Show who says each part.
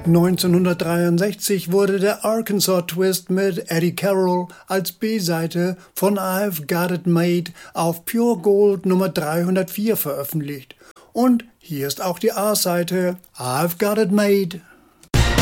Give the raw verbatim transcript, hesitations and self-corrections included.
Speaker 1: neunzehnhundertdreiundsechzig wurde der Arkansas Twist mit Eddie Carroll als B-Seite von I've Got It Made auf Pure Gold Nummer dreihundertvier veröffentlicht. Und hier ist auch die A-Seite I've Got It Made.